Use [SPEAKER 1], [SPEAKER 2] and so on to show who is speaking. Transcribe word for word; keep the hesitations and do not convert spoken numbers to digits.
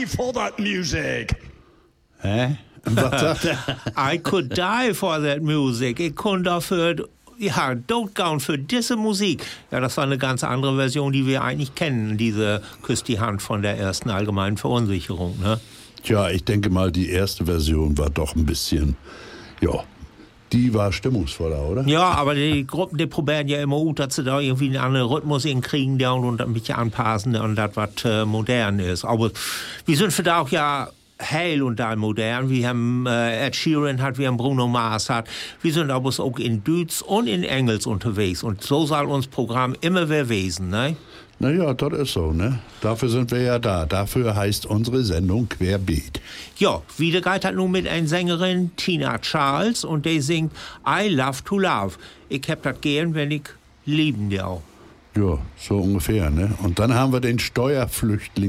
[SPEAKER 1] die for that music.
[SPEAKER 2] Hä? Was sagt er?
[SPEAKER 3] I could die for that music. Ich konnte dafür, ja, totgehen für diese Musik. Ja, das war eine ganz andere Version, die wir eigentlich kennen. Diese Küss die Hand von der ersten allgemeinen Verunsicherung, ne?
[SPEAKER 2] Tja, ich denke mal, die erste Version war doch ein bisschen, ja, die war stimmungsvoller, oder?
[SPEAKER 3] Ja, aber die Gruppen, die probieren ja immer gut, dass sie da irgendwie einen anderen Rhythmus hinkriegen ja, und ein bisschen anpassen und das, was äh, modern ist. Aber wir sind für da auch ja heil und da modern. Wir haben äh, Ed Sheeran hat, wir haben Bruno Mars hat. Wir sind aber auch in Deutsch und in Engels unterwegs. Und so soll uns Programm immer wieder wesen, ne?
[SPEAKER 2] Naja, das ist so, ne? Dafür sind wir ja da. Dafür heißt unsere Sendung Querbeet.
[SPEAKER 3] Ja, wieder geht das nun mit einer Sängerin, Tina Charles, und die singt I Love to Love. Ich hab das gern, wenn ich lieben dir auch.
[SPEAKER 2] Ja, so ungefähr, ne? Und dann haben wir den Steuerflüchtling